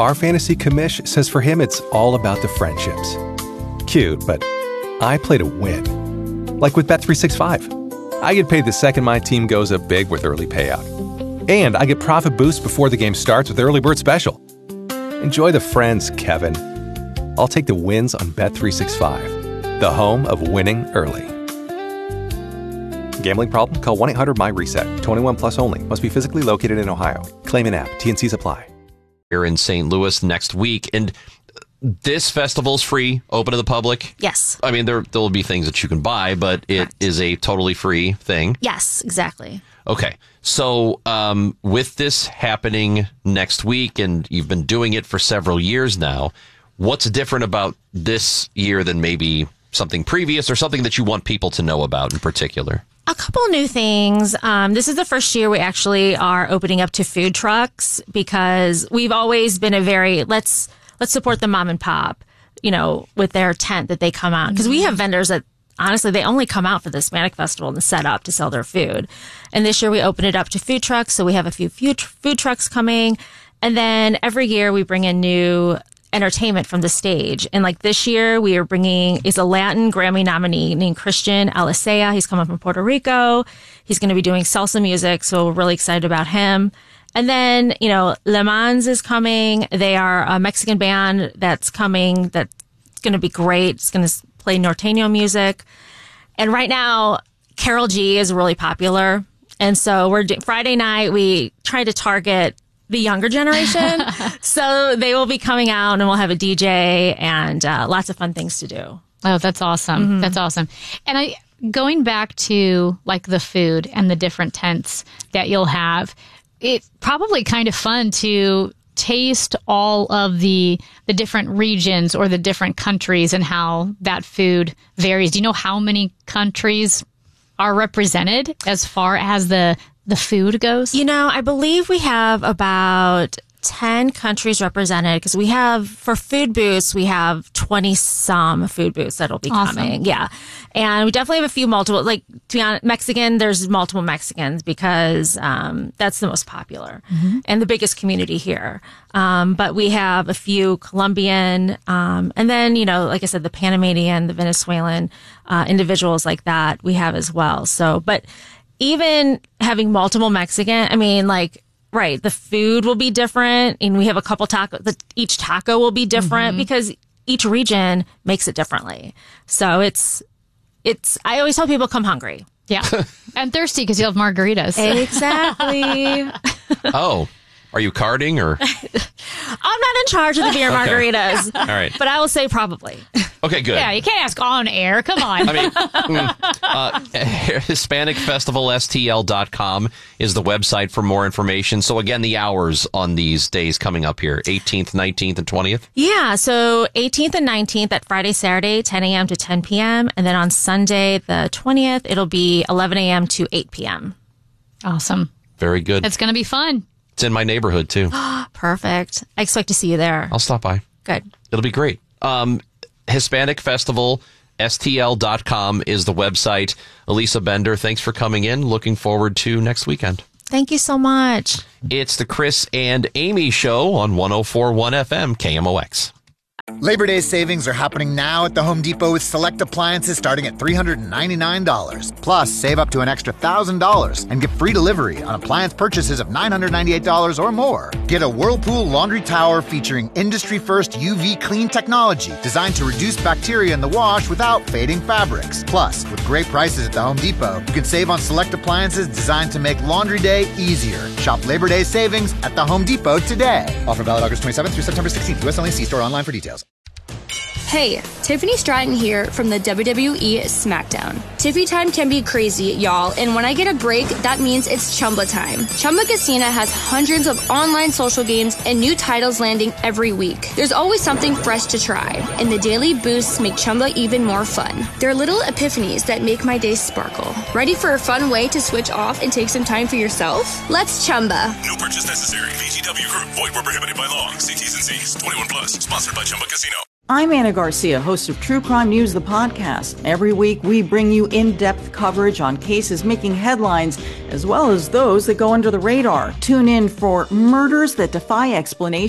Our fantasy commish says for him it's all about the friendships. Cute, but I play to win. Like with Bet365. I get paid the second my team goes up big with early payout. And I get profit boost before the game starts with Early Bird Special. Enjoy the friends, Kevin. I'll take the wins on Bet365, the home of winning early. Gambling problem? Call 1-800-MY-RESET. 21 plus only. Must be physically located in Ohio. Claim in app. T&Cs apply. Here in St. Louis next week. And this festival's free, open to the public? Yes. I mean, there will be things that you can buy, but it is a totally free thing? Yes, exactly. Okay. So with this happening next week, and you've been doing it for several years now, what's different about this year than maybe something previous or something that you want people to know about in particular? A couple new things. This is the first year we actually are opening up to food trucks because we've always been a very, let's support the mom and pop, with their tent that they come out. Because we have vendors that, honestly, they only come out for the Hispanic Festival and set up to sell their food. And this year we opened it up to food trucks. So we have a few food trucks coming. And then every year we bring in new entertainment from the stage. And like this year we are is a Latin Grammy nominee named Christian Alicea. He's coming from Puerto Rico. He's going to be doing salsa music. So we're really excited about him. And then, Le Mans is coming. They are a Mexican band that's coming. That's going to be great. It's going to play norteño music. And right now, Karol G is really popular. And so Friday night, we try to target the younger generation. So they will be coming out and we'll have a DJ and lots of fun things to do. Oh, that's awesome. Mm-hmm. That's awesome. And going back to like the food and the different tents that you'll have, it's probably kind of fun to taste all of the different regions or the different countries and how that food varies. Do you know how many countries are represented as far as the food goes? I believe we have about 10 countries represented because we have, for food booths, we have 20 some food booths that'll be coming. Yeah. And we definitely have a few multiple, like to be honest, Mexican, there's multiple Mexicans because, that's the most popular and the biggest community here. But we have a few Colombian, and then, like I said, the Panamanian, the Venezuelan, individuals like that we have as well. So, but even having multiple Mexican, right, the food will be different, and we have a couple tacos. Each taco will be different because each region makes it differently. So it's. I always tell people come hungry. Yeah, and thirsty because you have margaritas. Exactly. Oh, are you carding or? I'm not in charge of the beer margaritas. All right, but I will say probably. Okay, good. Yeah, you can't ask on air. Come on. HispanicFestivalSTL.com is the website for more information. So again, the hours on these days coming up here, 18th, 19th, and 20th? Yeah, so 18th and 19th at Friday, Saturday, 10 a.m. to 10 p.m. And then on Sunday, the 20th, it'll be 11 a.m. to 8 p.m. Awesome. Very good. It's going to be fun. It's in my neighborhood, too. Perfect. I expect to see you there. I'll stop by. Good. It'll be great. HispanicFestivalSTL.com is the website. Elisa Bender, thanks for coming in. Looking forward to next weekend. Thank you so much. It's the Chris and Amy Show on 104.1 FM KMOX. Labor Day savings are happening now at the Home Depot with select appliances starting at $399. Plus, save up to an extra $1,000 and get free delivery on appliance purchases of $998 or more. Get a Whirlpool laundry tower featuring industry-first UV clean technology designed to reduce bacteria in the wash without fading fabrics. Plus, with great prices at the Home Depot, you can save on select appliances designed to make laundry day easier. Shop Labor Day savings at the Home Depot today. Offer valid August 27th through September 16th. US only. See store online for details. Hey, Tiffany Stratton here from the WWE SmackDown. Tiffy time can be crazy, y'all, and when I get a break, that means it's Chumba time. Chumba Casino has hundreds of online social games and new titles landing every week. There's always something fresh to try, and the daily boosts make Chumba even more fun. They're little epiphanies that make my day sparkle. Ready for a fun way to switch off and take some time for yourself? Let's Chumba. No purchase necessary. VGW Group. Void where prohibited by law. See T's and C's. 21 plus. Sponsored by Chumba Casino. I'm Anna Garcia, host of True Crime News, the podcast. Every week, we bring you in-depth coverage on cases making headlines, as well as those that go under the radar. Tune in for Murders That Defy Explanation.